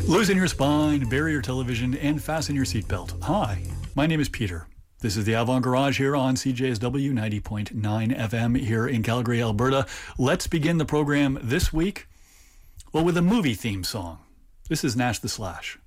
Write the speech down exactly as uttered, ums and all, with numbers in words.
Loosen your spine, bury your television, and fasten your seatbelt. Hi, my name is Peter. This is the Avant Garage here on C J S W ninety point nine F M here in Calgary, Alberta. Let's begin the program this week, well, with a movie theme song. This is Nash the Slash.